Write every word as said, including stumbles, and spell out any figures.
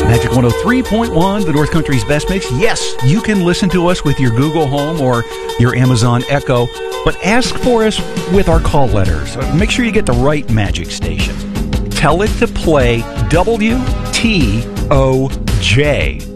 Magic one oh three point one, the North Country's best mix. Yes, you can listen to us with your Google Home or your Amazon Echo, but ask for us with our call letters. Make sure you get the right Magic station. Tell it to play W T O J.